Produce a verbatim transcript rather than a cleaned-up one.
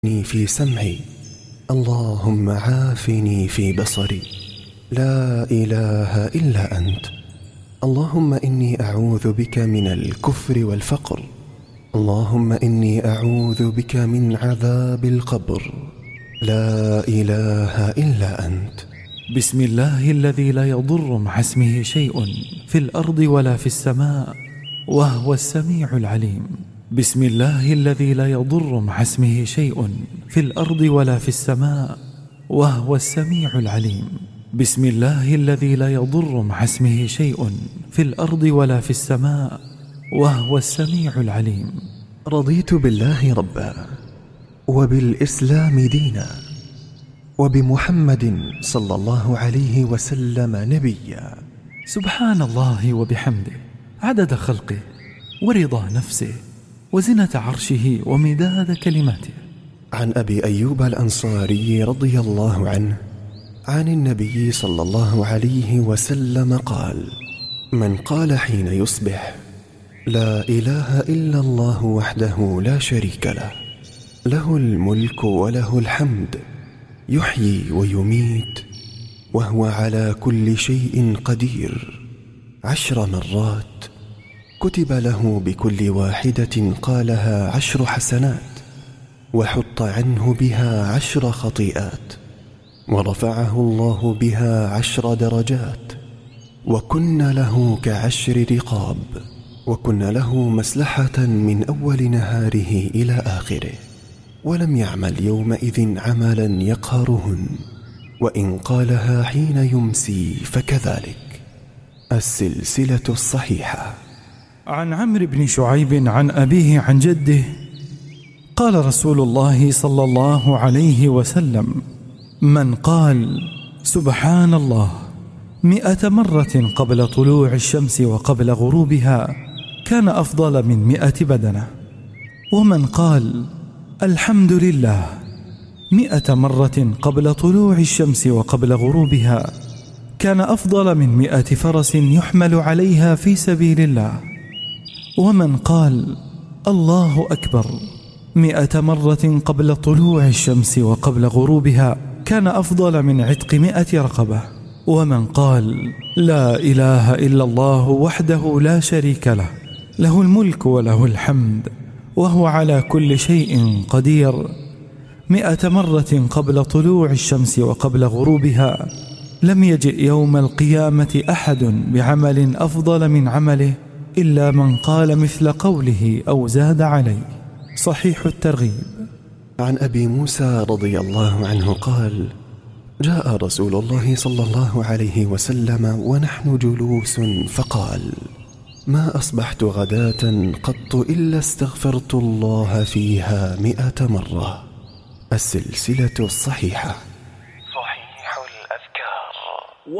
في سمعي، اللهم عافني في بصري، لا إله إلا أنت. اللهم إني أعوذ بك من الكفر والفقر. اللهم إني أعوذ بك من عذاب القبر، لا إله إلا أنت. بسم الله الذي لا يضر مع اسمه شيء في الأرض ولا في السماء وهو السميع العليم. بسم الله الذي لا يضر مع اسمه شيء في الأرض ولا في السماء وهو السميع العليم. بسم الله الذي لا يضر مع اسمه شيء في الأرض ولا في السماء وهو السميع العليم. رضيت بالله ربا، وبالإسلام دينا، وبمحمد صلى الله عليه وسلم نبيا. سبحان الله وبحمده عدد خلقه ورضا نفسه وزنة عرشه ومداد كلماته. عن أبي أيوب الأنصاري رضي الله عنه عن النبي صلى الله عليه وسلم قال: من قال حين يصبح لا إله إلا الله وحده لا شريك له، له الملك وله الحمد، يحيي ويميت وهو على كل شيء قدير، عشر مرات كتب له بكل واحدة قالها عشر حسنات، وحط عنه بها عشر خطيئات، ورفعه الله بها عشر درجات، وكن له كعشر رقاب، وكن له مسلحة من أول نهاره إلى آخره، ولم يعمل يومئذ عملا يقهرهن، وإن قالها حين يمسي فكذلك. السلسلة الصحيحة. عن عمرو بن شعيب عن أبيه عن جده قال رسول الله صلى الله عليه وسلم: من قال سبحان الله مئة مرة قبل طلوع الشمس وقبل غروبها كان أفضل من مئة بدنة، ومن قال الحمد لله مئة مرة قبل طلوع الشمس وقبل غروبها كان أفضل من مئة فرس يحمل عليها في سبيل الله، ومن قال الله أكبر مئة مرة قبل طلوع الشمس وقبل غروبها كان أفضل من عتق مئة رقبة، ومن قال لا إله إلا الله وحده لا شريك له، له الملك وله الحمد وهو على كل شيء قدير، مئة مرة قبل طلوع الشمس وقبل غروبها لم يجئ يوم القيامة أحد بعمل أفضل من عمله إلا من قال مثل قوله أو زاد عليه. صحيح الترغيب. عن أبي موسى رضي الله عنه قال: جاء رسول الله صلى الله عليه وسلم ونحن جلوس فقال: ما أصبحت غداة قط إلا استغفرت الله فيها مئة مرة. السلسلة الصحيحة.